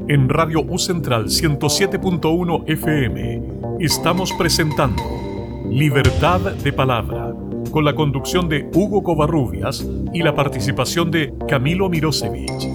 En Radio U Central 107.1 FM estamos presentando Libertad de Palabra, con la conducción de Hugo Covarrubias y la participación de Camilo Mirosevich.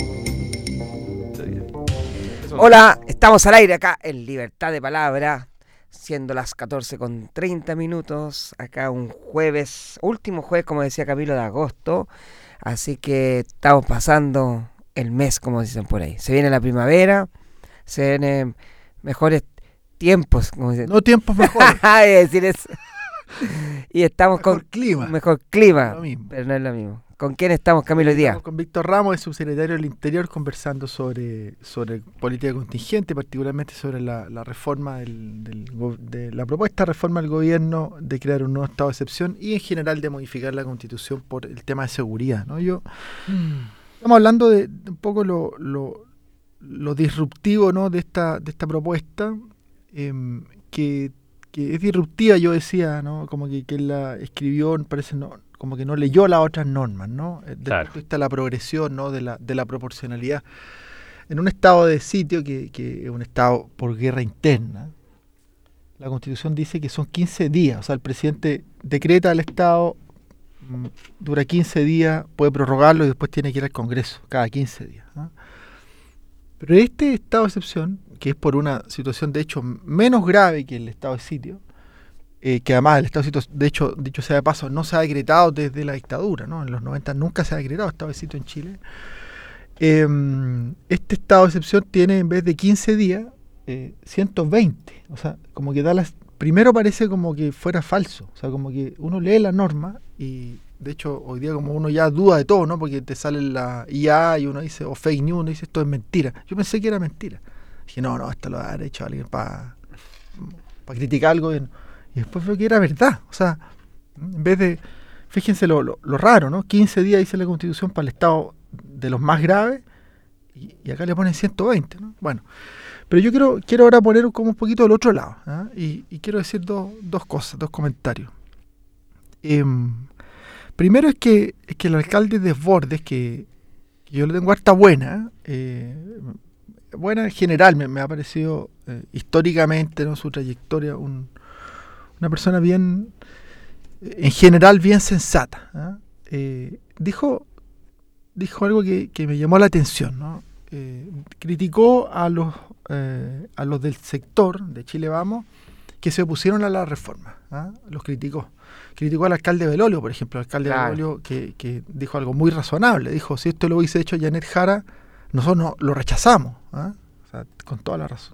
Hola, estamos al aire acá en Libertad de Palabra, siendo las 14:30, acá un jueves, último jueves, como decía Camilo, de agosto, así que estamos pasando el mes, como dicen por ahí. Se viene la primavera, se vienen mejores tiempos, como dicen. No tiempos mejores. decir eso. Y estamos mejor clima. Mejor clima, Lo mismo. pero no es lo mismo. ¿Con quién estamos, Camilo, hoy día? Estamos con Víctor Ramos, el subsecretario del Interior, conversando sobre política contingente, particularmente sobre la reforma de la propuesta de reforma del gobierno de crear un nuevo estado de excepción y en general de modificar la Constitución por el tema de seguridad, ¿no? Estamos hablando de un poco lo disruptivo, ¿no?, de esta propuesta, que es disruptiva, yo decía, ¿no? Como que él la escribió, parece como que no leyó las otras normas, ¿no? Desde el punto de vista de la progresión, ¿no?, de la proporcionalidad. En un estado de sitio que es un estado por guerra interna, la Constitución dice que son 15 días, o sea, el presidente decreta el estado, dura 15 días, puede prorrogarlo y después tiene que ir al Congreso cada 15 días, ¿no? Pero este estado de excepción, que es por una situación de hecho menos grave que el estado de sitio, que además el estado de sitio, de hecho, dicho sea de paso, no se ha decretado desde la dictadura, ¿no? En los 90 nunca se ha decretado estado de sitio en Chile. Este estado de excepción tiene, en vez de 15 días, 120. O sea, como que primero parece como que fuera falso. O sea, como que uno lee la norma y, de hecho, hoy día como uno ya duda de todo, ¿no? Porque te sale la IA y uno dice, o fake news, uno dice, esto es mentira. Yo pensé que era mentira. Dije, no, esto lo ha hecho alguien para criticar al gobierno. Y después veo que era verdad. O sea, en vez de, fíjense lo raro, ¿no? 15 días dice la Constitución para el estado de los más graves y acá le ponen 120, ¿no? Bueno, pero yo quiero ahora poner como un poquito del otro lado, ¿eh? Y quiero decir dos cosas, dos comentarios. Primero es que el alcalde Desbordes, que yo le tengo harta buena en general, me ha parecido históricamente, ¿no?, su trayectoria, una persona bien, en general, bien sensata, ¿eh? Dijo algo que me llamó la atención, ¿no? Criticó a los del sector de Chile Vamos que se opusieron a la reforma, ¿eh? Los criticó al alcalde Belolio, por ejemplo, el alcalde Belolio, que dijo algo muy razonable. Dijo, si esto lo hubiese hecho Janet Jara, nosotros no lo rechazamos, ¿eh? O sea, con toda la razón.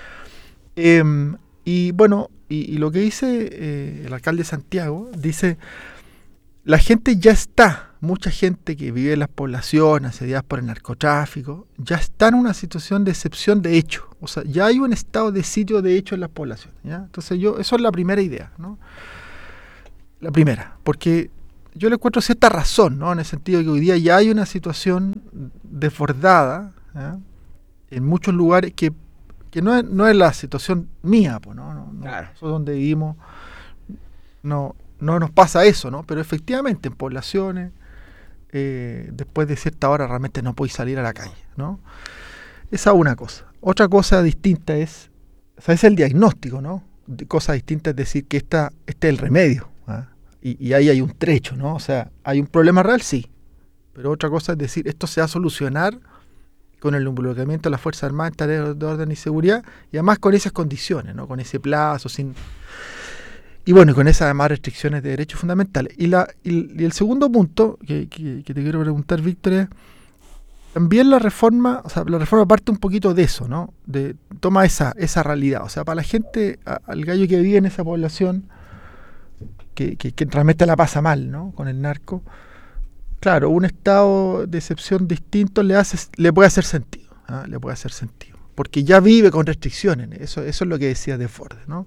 Y bueno, y lo que dice el alcalde de Santiago, dice, la gente ya está, mucha gente que vive en las poblaciones asediadas por el narcotráfico, ya está en una situación de excepción de hecho. O sea, ya hay un estado de sitio de hecho en las poblaciones, ¿ya? Entonces eso es la primera idea, ¿no? La primera, porque yo le encuentro cierta razón, ¿no? En el sentido de que hoy día ya hay una situación desbordada, ¿ya?, en muchos lugares que no es la situación mía, pues, ¿no? Claro. Nosotros donde vivimos no nos pasa eso, ¿no? Pero efectivamente en poblaciones, después de cierta hora realmente no podéis salir a la calle, ¿no? Esa es una cosa. Otra cosa distinta es el diagnóstico, ¿no? Cosa distinta es decir que este es el remedio, ¿eh? Y ahí hay un trecho, ¿no? O sea, ¿hay un problema real? Sí. Pero otra cosa es decir, esto se va a solucionar con el involucramiento de las Fuerzas Armadas en tareas de orden y seguridad, y además con esas condiciones, ¿no? Con ese plazo, y bueno, con esas además restricciones de derechos fundamentales. Y el segundo punto que te quiero preguntar, Víctor, es también la reforma parte un poquito de eso, ¿no? Toma esa realidad. O sea, para la gente, al gallo que vive en esa población, que realmente la pasa mal, ¿no?, con el narco, claro, un estado de excepción distinto le puede hacer sentido, ¿eh? Le puede hacer sentido. Porque ya vive con restricciones. Eso es lo que decía Desbordes, ¿no?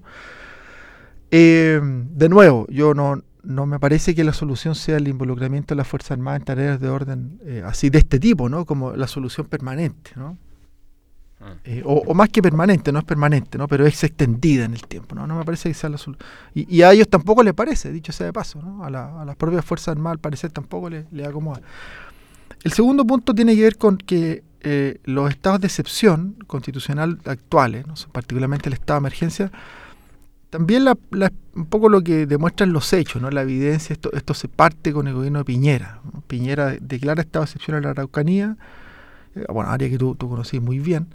De nuevo, yo no me parece que la solución sea el involucramiento de las Fuerzas Armadas en tareas de orden así de este tipo, ¿no? Como la solución permanente, ¿no? O más que permanente, no es permanente, ¿no? Pero es extendida en el tiempo, ¿no? No me parece que sea la solución. Y a ellos tampoco les parece, dicho sea de paso, ¿no? A las propias Fuerzas Armadas al parecer tampoco le acomoda. El segundo punto tiene que ver con que los estados de excepción constitucional actuales, ¿no? Particularmente el estado de emergencia, también un poco lo que demuestran los hechos, ¿no? La evidencia, esto se parte con el gobierno de Piñera, ¿no? Piñera declara estado de excepción a la Araucanía, área que tú conocís muy bien,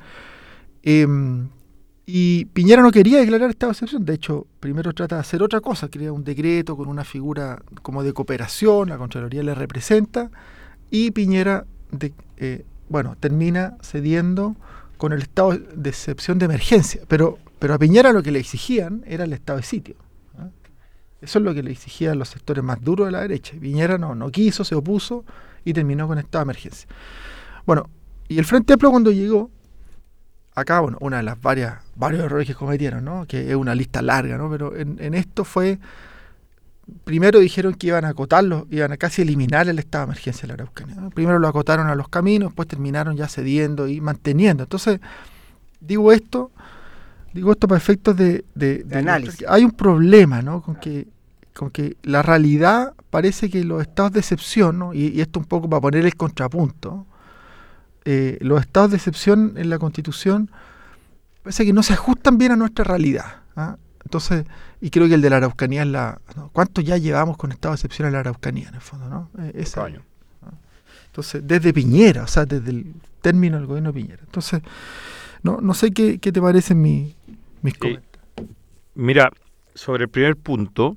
y Piñera no quería declarar estado de excepción. De hecho, primero trata de hacer otra cosa, crea un decreto con una figura como de cooperación, la Contraloría le representa, y Piñera termina cediendo con el estado de excepción de emergencia, pero a Piñera lo que le exigían era el estado de sitio, ¿no? Eso es lo que le exigían los sectores más duros de la derecha. Piñera no quiso, se opuso y terminó con estado de emergencia. Bueno, y el Frente Amplio cuando llegó acá, una de las varios errores que cometieron, ¿no? Que es una lista larga, ¿no? Pero en esto fue, primero dijeron que iban a acotarlo, iban a casi eliminar el estado de emergencia de la Araucanía, ¿no? Primero lo acotaron a los caminos, después terminaron ya cediendo y manteniendo. Entonces, digo esto para efectos de análisis. Hay un problema, ¿no? con que la realidad parece que los estados de excepción, ¿no? y esto un poco para poner el contrapunto, los estados de excepción en la Constitución parece que no se ajustan bien a nuestra realidad, ¿ah? Entonces, y creo que el de la Araucanía es ¿no? ¿Cuánto ya llevamos con estado de excepción en la Araucanía, en el fondo, ¿no? Ese año, ¿no? Entonces, desde Piñera, desde el término del gobierno de Piñera. Entonces, no sé qué te parecen mis comentarios. Mira, sobre el primer punto,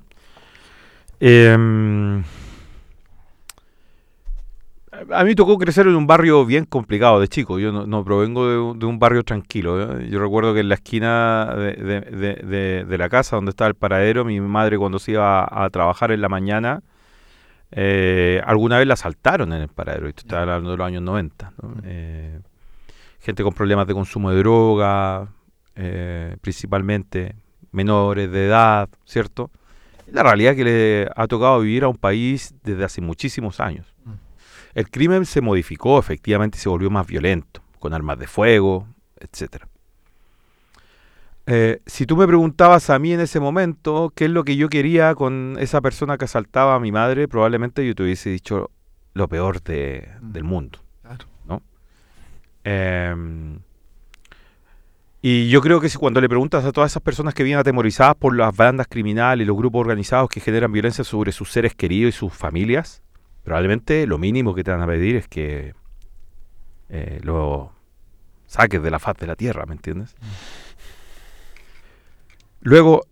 a mí me tocó crecer en un barrio bien complicado de chico. Yo no provengo de un barrio tranquilo, ¿eh? Yo recuerdo que en la esquina de la casa donde estaba el paradero, mi madre cuando se iba a trabajar en la mañana, alguna vez la asaltaron en el paradero. Esto estaba hablando de los años 90, ¿no? Gente con problemas de consumo de droga, principalmente menores de edad, ¿cierto? La realidad es que le ha tocado vivir a un país desde hace muchísimos años. El crimen se modificó, efectivamente se volvió más violento, con armas de fuego, etcétera. Si tú me preguntabas a mí en ese momento qué es lo que yo quería con esa persona que asaltaba a mi madre, probablemente yo te hubiese dicho lo peor del mundo, Claro. ¿no? Y yo creo que cuando le preguntas a todas esas personas que vienen atemorizadas por las bandas criminales y los grupos organizados que generan violencia sobre sus seres queridos y sus familias, probablemente lo mínimo que te van a pedir es que lo saques de la faz de la tierra, ¿me entiendes? Luego,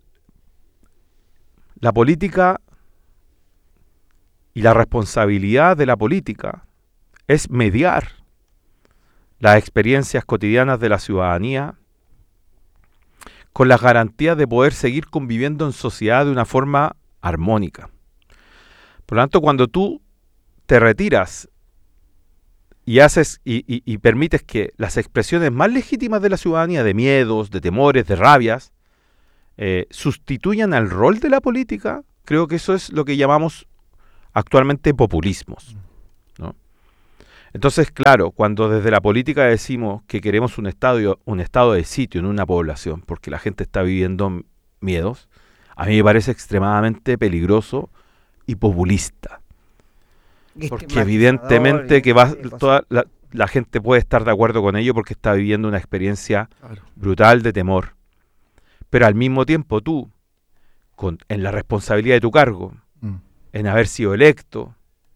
la política y la responsabilidad de la política es mediar las experiencias cotidianas de la ciudadanía con las garantías de poder seguir conviviendo en sociedad de una forma armónica. Por lo tanto, cuando tú te retiras y haces y permites que las expresiones más legítimas de la ciudadanía, de miedos, de temores, de rabias, sustituyan al rol de la política, creo que eso es lo que llamamos actualmente populismos, ¿no? Entonces, claro, cuando desde la política decimos que queremos un estado de sitio en una población porque la gente está viviendo miedos, a mí me parece extremadamente peligroso y populista. Porque evidentemente que toda la gente puede estar de acuerdo con ello porque está viviendo una experiencia brutal de temor. Pero al mismo tiempo tú, en la responsabilidad de tu cargo, en haber sido electo,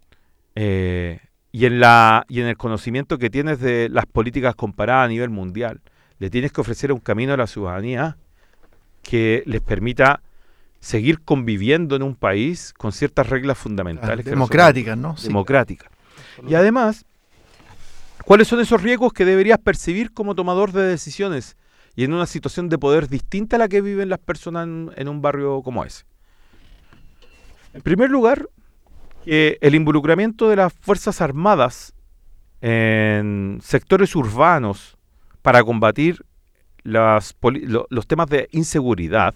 y en el conocimiento que tienes de las políticas comparadas a nivel mundial, le tienes que ofrecer un camino a la ciudadanía que les permita seguir conviviendo en un país con ciertas reglas fundamentales. Democráticas, ¿no? Democráticas. Sí. Y además, ¿cuáles son esos riesgos que deberías percibir como tomador de decisiones y en una situación de poder distinta a la que viven las personas en un barrio como ese? En primer lugar, el involucramiento de las Fuerzas Armadas en sectores urbanos para combatir los temas de inseguridad,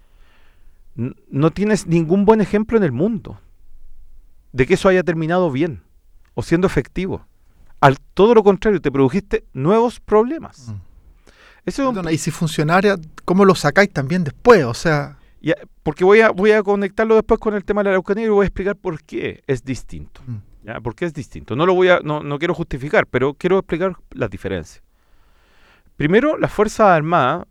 no tienes ningún buen ejemplo en el mundo de que eso haya terminado bien o siendo efectivo. Al todo lo contrario, te produjiste nuevos problemas. Y si funcionara, ¿cómo lo sacáis también después? O sea... Porque voy a conectarlo después con el tema de la Araucanía y voy a explicar por qué es distinto. ¿Ya? ¿Por qué es distinto? No quiero justificar, pero quiero explicar las diferencias. Primero, las Fuerzas Armadas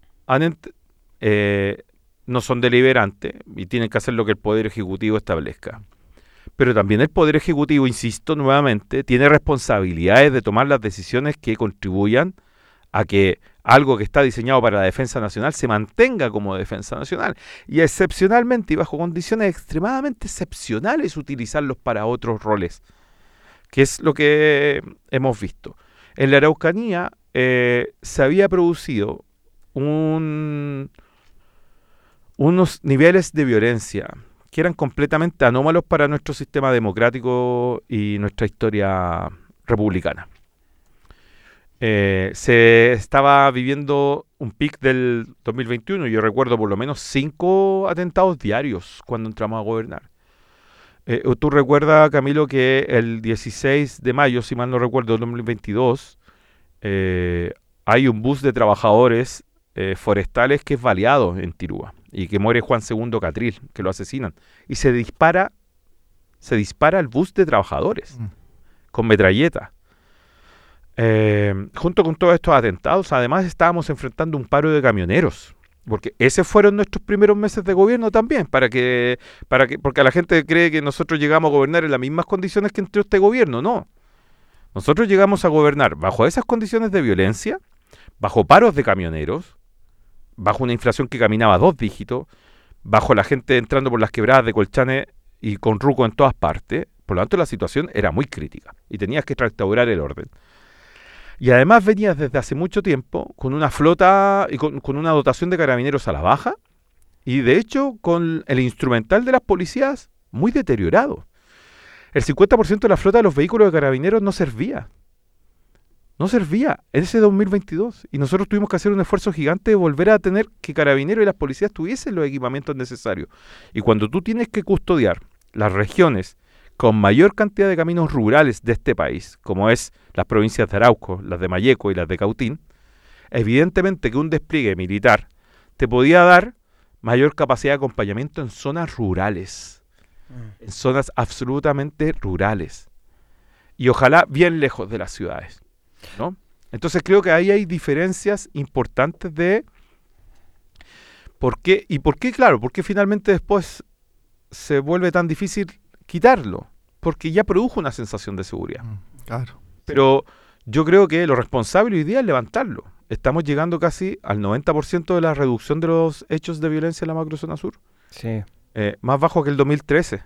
no son deliberantes y tienen que hacer lo que el Poder Ejecutivo establezca. Pero también el Poder Ejecutivo, insisto nuevamente, tiene responsabilidades de tomar las decisiones que contribuyan a que algo que está diseñado para la defensa nacional se mantenga como defensa nacional. Y excepcionalmente y bajo condiciones extremadamente excepcionales utilizarlos para otros roles, que es lo que hemos visto. En la Araucanía se había producido unos niveles de violencia que eran completamente anómalos para nuestro sistema democrático y nuestra historia republicana. Se estaba viviendo un pic del 2021, yo recuerdo por lo menos 5 atentados diarios cuando entramos a gobernar. ¿Tú recuerdas, Camilo, que el 16 de mayo, si mal no recuerdo, del 2022, hay un bus de trabajadores forestales que es baleado en Tirúa y que muere Juan II Catril, que lo asesinan, y se dispara el bus de trabajadores con metralleta. Junto con todos estos atentados, además estábamos enfrentando un paro de camioneros, porque esos fueron nuestros primeros meses de gobierno también, porque la gente cree que nosotros llegamos a gobernar en las mismas condiciones que entró este gobierno. No, nosotros llegamos a gobernar bajo esas condiciones de violencia, bajo paros de camioneros, bajo una inflación que caminaba a 2 dígitos, bajo la gente entrando por las quebradas de Colchane y con ruco en todas partes. Por lo tanto, la situación era muy crítica y tenías que restaurar el orden. Y además venías desde hace mucho tiempo con una flota y con una dotación de carabineros a la baja y de hecho con el instrumental de las policías muy deteriorado. El 50% de la flota de los vehículos de carabineros no servía. No servía en ese 2022 y nosotros tuvimos que hacer un esfuerzo gigante de volver a tener que carabineros y las policías tuviesen los equipamientos necesarios. Y cuando tú tienes que custodiar las regiones con mayor cantidad de caminos rurales de este país, como es las provincias de Arauco, las de Malleco y las de Cautín, evidentemente que un despliegue militar te podía dar mayor capacidad de acompañamiento en zonas rurales, en zonas absolutamente rurales, y ojalá bien lejos de las ciudades, ¿no? Entonces creo que ahí hay diferencias importantes de por qué finalmente después se vuelve tan difícil quitarlo, porque ya produjo una sensación de seguridad. Claro. Pero yo creo que lo responsable hoy día es levantarlo. Estamos llegando casi al 90% de la reducción de los hechos de violencia en la macrozona sur. Sí. Más bajo que el 2013.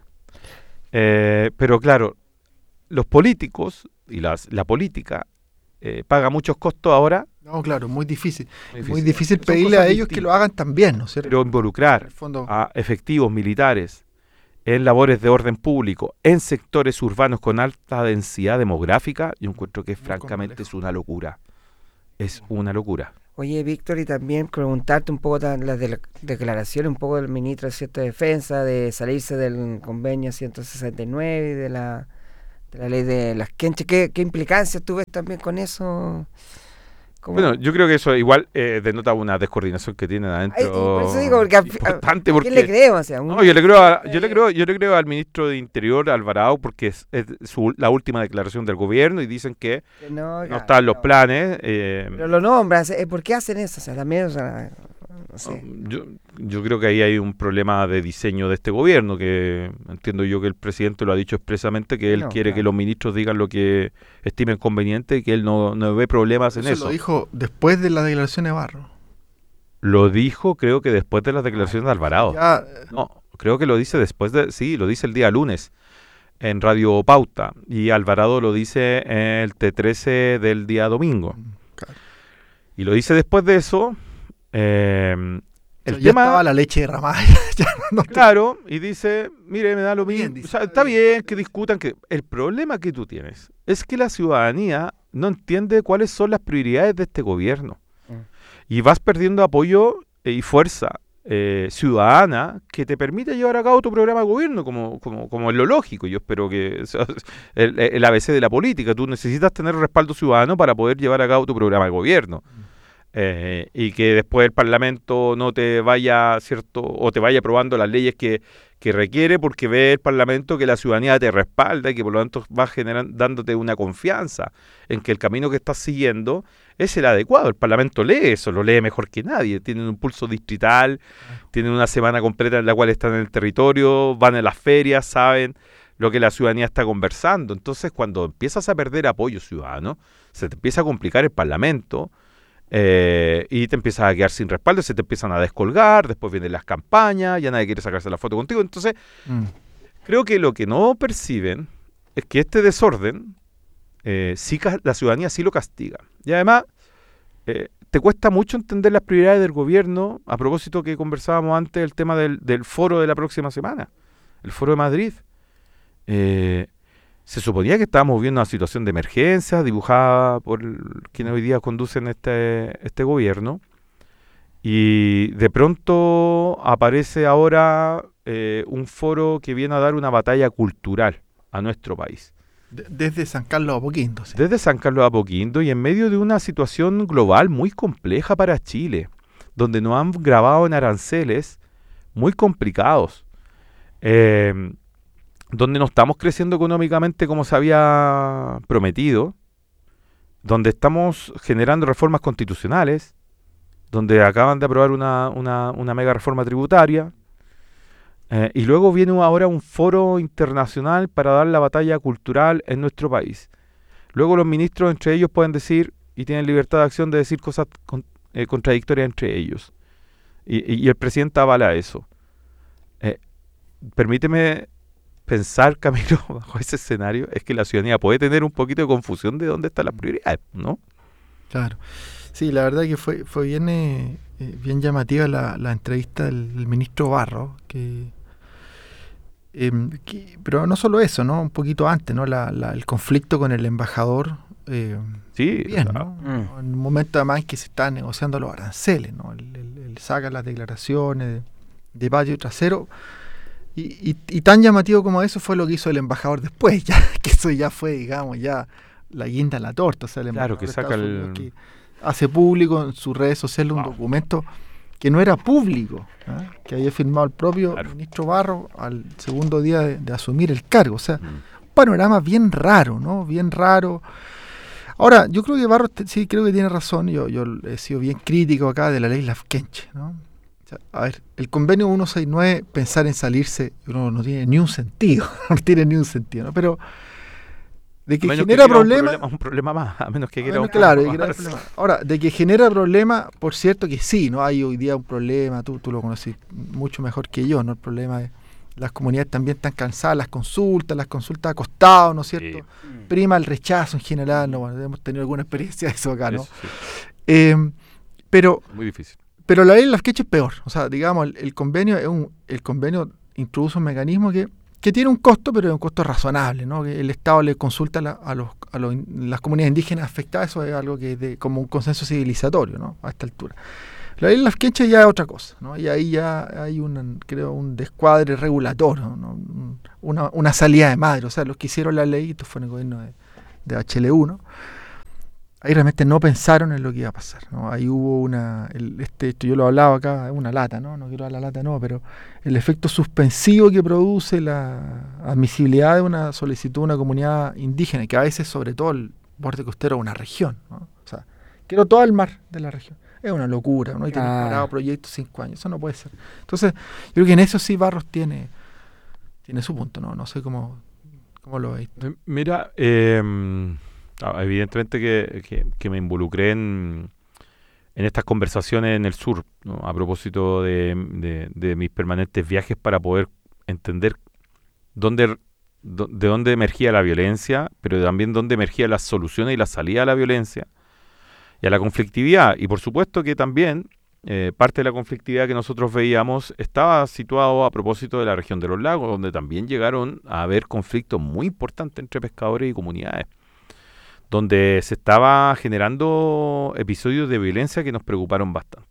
Pero claro, los políticos y la política paga muchos costos ahora. No, claro, muy difícil. Muy difícil Son pedirle cosas a ellos que lo hagan también, ¿no es cierto? Pero involucrar En el fondo, a efectivos militares en labores de orden público, en sectores urbanos con alta densidad demográfica, yo encuentro que francamente es una locura. Es una locura. Oye, Víctor, y también preguntarte un poco las declaraciones un poco del ministro de Cierta Defensa de salirse del convenio 169 y de la ley de las quenches. ¿Qué implicancias tú ves también con eso? Bueno, yo creo que eso igual denota una descoordinación que tienen adentro. Por eso digo, porque importante, ¿a quién le creemos? O sea, no, yo le creo al ministro de Interior, Alvarado, porque es la última declaración del gobierno y dicen que no están los planes. Pero lo nombras, ¿por qué hacen eso? O sea, también, o sea, no sé. Yo creo que ahí hay un problema de diseño de este gobierno, que entiendo yo que el presidente lo ha dicho expresamente, que él quiere que los ministros digan lo que estimen conveniente y que él no ve problemas en eso. Lo dijo después de la declaración de Barro. Lo dijo, creo que después de las declaraciones de Alvarado. No, creo que lo dice después lo dice el día lunes en Radio Pauta, y Alvarado lo dice en el T13 del día domingo. Claro. Y lo dice después de eso. Ya estaba la leche derramada. Claro, y dice, mire, me da lo mismo. O sea, está bien que discutan. El problema que tú tienes es que la ciudadanía no entiende cuáles son las prioridades de este gobierno. Y vas perdiendo apoyo y fuerza ciudadana que te permite llevar a cabo tu programa de gobierno como es lo lógico. Yo espero que el ABC de la política. Tú necesitas tener respaldo ciudadano para poder llevar a cabo tu programa de gobierno. y que después el Parlamento no te vaya, ¿cierto? O te vaya aprobando las leyes que requiere, porque ve el Parlamento que la ciudadanía te respalda y que por lo tanto va dándote una confianza en que el camino que estás siguiendo es el adecuado. El Parlamento lee eso, lo lee mejor que nadie. Tienen un pulso distrital, tienen una semana completa en la cual están en el territorio, van a las ferias, saben lo que la ciudadanía está conversando. Entonces, cuando empiezas a perder apoyo ciudadano, se te empieza a complicar el Parlamento, y te empiezas a quedar sin respaldo, se te empiezan a descolgar, después vienen las campañas, ya nadie quiere sacarse la foto contigo. Entonces, creo que lo que no perciben es que este desorden, la ciudadanía sí lo castiga. Y además, te cuesta mucho entender las prioridades del gobierno, a propósito que conversábamos antes del tema del foro de la próxima semana, el foro de Madrid. Se suponía que estábamos viviendo una situación de emergencia dibujada por quienes hoy día conducen este gobierno, y de pronto aparece ahora un foro que viene a dar una batalla cultural a nuestro país. Desde San Carlos a Apoquindo. ¿Sí? Desde San Carlos a Apoquindo, y en medio de una situación global muy compleja para Chile, donde nos han grabado en aranceles muy complicados, donde no estamos creciendo económicamente como se había prometido, donde estamos generando reformas constitucionales, donde acaban de aprobar una mega reforma tributaria, y luego viene ahora un foro internacional para dar la batalla cultural en nuestro país. Luego los ministros entre ellos pueden decir, y tienen libertad de acción de decir cosas contradictorias entre ellos, y el presidente avala eso. Permíteme pensar, Camilo, bajo ese escenario, es que la ciudadanía puede tener un poquito de confusión de dónde están las prioridades, ¿no? Claro. Sí, la verdad que fue bien llamativa la entrevista del ministro Barros, pero no solo eso, ¿no? Un poquito antes, ¿no? El conflicto con el embajador. Sí, bien, ¿no? En un momento además que se están negociando los aranceles, ¿no? Él saca las declaraciones de patio trasero. Y tan llamativo como eso fue lo que hizo el embajador después, ya que eso ya fue, digamos, ya la guinda en la torta. O sea, el embajador que saca que hace público en sus redes sociales un documento que no era público, que había firmado el propio ministro Barros al segundo día de asumir el cargo. O sea, un panorama bien raro, ¿no? Bien raro. Ahora, yo creo que Barros sí creo que tiene razón. Yo he sido bien crítico acá de la ley Lafkenche, ¿no? A ver, el convenio 169, pensar en salirse, no tiene ni un sentido, no tiene ni un sentido, ¿no? Pero de que genera problemas... Un problema más, a menos que quiera problema. Ahora, de que genera problemas, por cierto que sí, ¿no? Hay hoy día un problema, tú lo conoces mucho mejor que yo, ¿no? El problema es las comunidades también están cansadas, las consultas ha costado, ¿no es cierto? Sí. Prima el rechazo en general, ¿no? Bueno, hemos tenido alguna experiencia de eso acá, ¿no? Eso, sí. Pero... Muy difícil. Pero la ley de Lafkenche es peor. O sea, digamos, el convenio introduce un mecanismo que tiene un costo, pero es un costo razonable, ¿no? Que el Estado le consulta a las comunidades indígenas afectadas. Eso es algo que es como un consenso civilizatorio, ¿no? A esta altura. La ley de Lafkenche ya es otra cosa, ¿no? Y ahí ya hay un descuadre regulatorio, ¿no? Una salida de madre. O sea, los que hicieron la ley, esto fue en el gobierno de Bachelet 1, ahí realmente no pensaron en lo que iba a pasar, ¿no? Ahí hubo esto yo lo hablaba acá, una lata, ¿no? No quiero dar la lata, no, pero el efecto suspensivo que produce la admisibilidad de una solicitud de una comunidad indígena, que a veces, sobre todo, el borde costero es una región, ¿no? O sea, quiero todo el mar de la región. Es una locura, ¿no? Y tener parado proyectos 5 años, eso no puede ser. Entonces, yo creo que en eso sí Barros tiene su punto, ¿no? No sé cómo lo veis. Mira, evidentemente que me involucré en estas conversaciones en el sur, ¿no? A propósito de mis permanentes viajes para poder entender de dónde emergía la violencia, pero también dónde emergían las soluciones y la salida a la violencia y a la conflictividad. Y por supuesto que también parte de la conflictividad que nosotros veíamos estaba situado a propósito de la región de los lagos, donde también llegaron a haber conflictos muy importantes entre pescadores y comunidades, donde se estaba generando episodios de violencia que nos preocuparon bastante.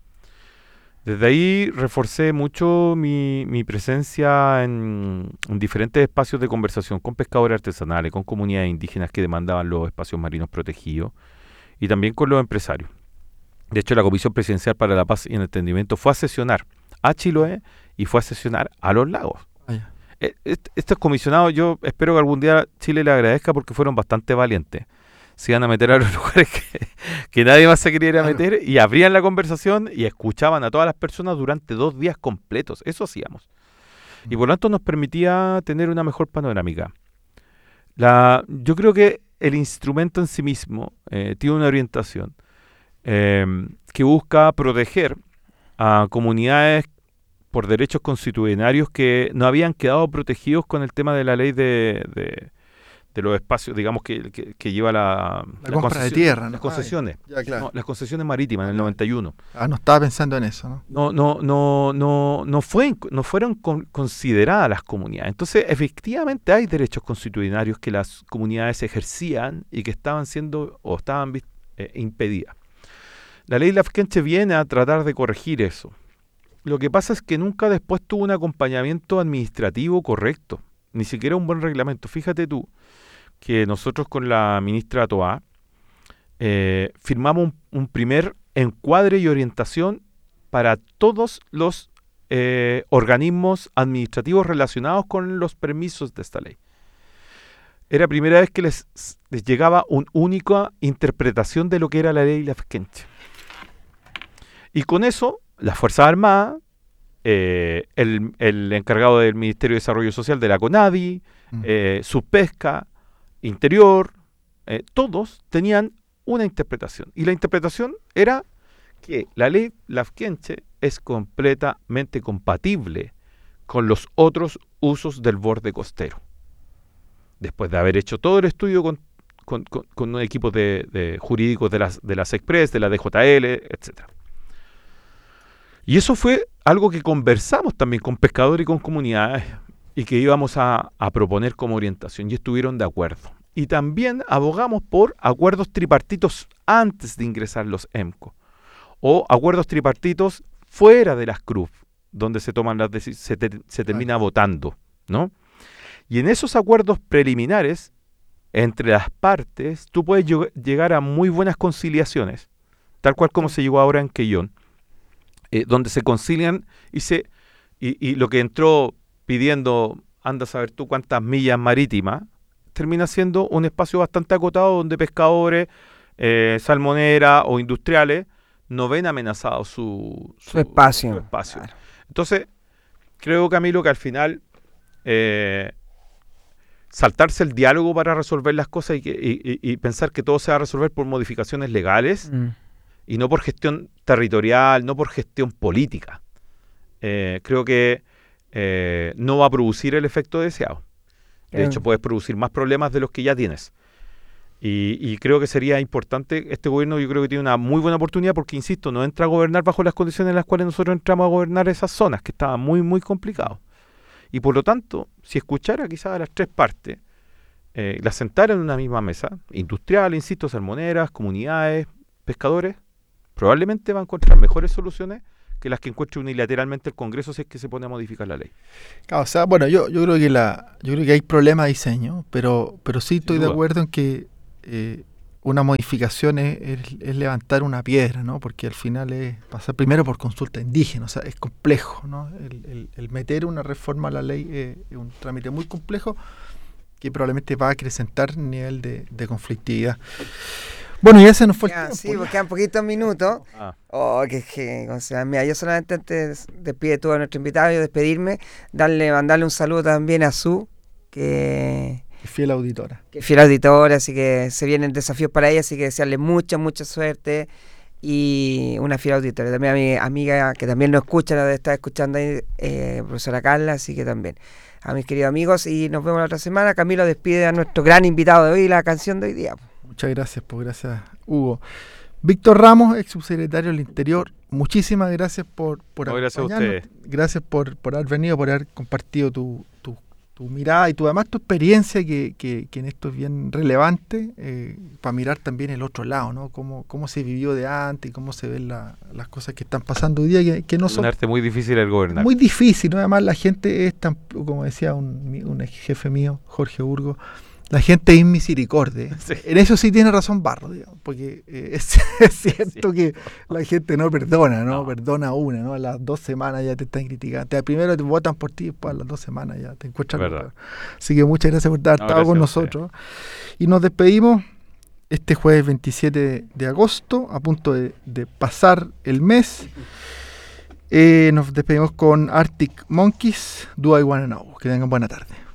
Desde ahí reforcé mucho mi presencia en diferentes espacios de conversación con pescadores artesanales, con comunidades indígenas que demandaban los espacios marinos protegidos y también con los empresarios. De hecho, la Comisión Presidencial para la Paz y el Entendimiento fue a sesionar a Chiloé y fue a sesionar a Los Lagos. Estos comisionados, yo espero que algún día Chile le agradezca porque fueron bastante valientes. Se iban a meter a los lugares que nadie más se quería ir a meter y abrían la conversación y escuchaban a todas las personas durante 2 días completos. Eso hacíamos. Y por lo tanto nos permitía tener una mejor panorámica. Yo creo que el instrumento en sí mismo tiene una orientación que busca proteger a comunidades por derechos constitucionarios que no habían quedado protegidos con el tema de la ley de los espacios, digamos, que lleva la compra de tierra, ¿no? Las concesiones. Ya, claro. No, las concesiones marítimas en el 91. No estaba pensando en eso, ¿no? No fueron consideradas las comunidades. Entonces, efectivamente hay derechos constitucionarios que las comunidades ejercían y que estaban siendo o estaban impedidas. La ley Lafkenche viene a tratar de corregir eso. Lo que pasa es que nunca después tuvo un acompañamiento administrativo correcto, ni siquiera un buen reglamento. Fíjate tú que nosotros con la ministra Toá firmamos un primer encuadre y orientación para todos los organismos administrativos relacionados con los permisos de esta ley. Era la primera vez que les llegaba una única interpretación de lo que era la ley Lafkenche. Y con eso, las Fuerzas Armadas, el encargado del Ministerio de Desarrollo Social de la CONADI, Subpesca, Interior, todos tenían una interpretación. Y la interpretación era que la ley Lafkenche es completamente compatible con los otros usos del borde costero. Después de haber hecho todo el estudio con un equipo de jurídicos de las Express, de la DJL, etcétera. Y eso fue algo que conversamos también con pescadores y con comunidades y que íbamos a proponer como orientación y estuvieron de acuerdo. Y también abogamos por acuerdos tripartitos antes de ingresar los EMCO o acuerdos tripartitos fuera de las CRUF, donde se toman las decisiones, se termina votando, ¿no? Y en esos acuerdos preliminares entre las partes tú puedes llegar a muy buenas conciliaciones, tal cual como se llegó ahora en Quellón. Donde se concilian y lo que entró pidiendo, anda a saber tú cuántas millas marítimas, termina siendo un espacio bastante acotado donde pescadores, salmoneras o industriales no ven amenazado su espacio. Claro. Entonces, creo, Camilo, que al final saltarse el diálogo para resolver las cosas y pensar que todo se va a resolver por modificaciones legales y no por gestión territorial, no por gestión política. Creo que no va a producir el efecto deseado. De hecho, puedes producir más problemas de los que ya tienes. Y creo que sería importante, este gobierno yo creo que tiene una muy buena oportunidad porque, insisto, no entra a gobernar bajo las condiciones en las cuales nosotros entramos a gobernar esas zonas, que estaban muy, muy complicados. Y por lo tanto, si escuchara quizás a las 3 partes, las sentara en una misma mesa, industrial, insisto, salmoneras, comunidades, pescadores, probablemente va a encontrar mejores soluciones que las que encuentre unilateralmente el Congreso si es que se pone a modificar la ley. Claro, o sea, bueno, yo creo que hay problemas de diseño, pero sí estoy de acuerdo en que una modificación es levantar una piedra, ¿no? Porque al final es pasar primero por consulta indígena, o sea, es complejo, ¿no? El meter una reforma a la ley es un trámite muy complejo que probablemente va a acrecentar nivel de conflictividad. Bueno, ya se nos fue el tiempo. Sí, porque quedan poquitos minutos. O sea, mira, yo solamente antes despide tú a nuestro invitado y despedirme, mandarle un saludo también a Su, que fiel auditora. Así que se vienen desafíos para ella, así que desearle mucha suerte y una fiel auditora. También a mi amiga que también nos escucha, la está escuchando ahí, profesora Carla, así que también. A mis queridos amigos y nos vemos la otra semana. Camilo despide a nuestro gran invitado de hoy, la canción de hoy día. Muchas gracias, gracias, Hugo. Víctor Ramos, ex subsecretario del Interior, muchísimas gracias por acompañarnos. Gracias por haber venido, por haber compartido tu mirada y además tu experiencia, que en esto es bien relevante, para mirar también el otro lado, ¿no? Cómo se vivió de antes y cómo se ven las cosas que están pasando hoy día, que no son... Un arte muy difícil el gobernar. Muy difícil, ¿no? Además la gente es tan, como decía un ex jefe mío, Jorge Burgos, La gente es misericordia. Sí. En eso sí tiene razón Barro, digamos, porque es cierto que la gente no perdona, ¿no? Perdona una, ¿no? A las 2 semanas ya te están criticando. Primero te votan por ti, después a las 2 semanas ya te encuentran. Verdad. Así que muchas gracias por haber estado con nosotros. Y nos despedimos este jueves 27 de agosto, a punto de pasar el mes. Nos despedimos con Arctic Monkeys, Do I Wanna Know. Que tengan buena tarde.